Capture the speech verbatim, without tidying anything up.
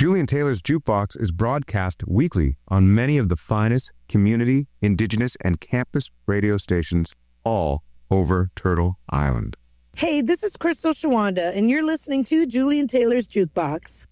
Julian Taylor's Jukebox is broadcast weekly on many of the finest community, indigenous, and campus radio stations all over Turtle Island. Hey, this is Crystal Shawanda, and you're listening to Julian Taylor's Jukebox.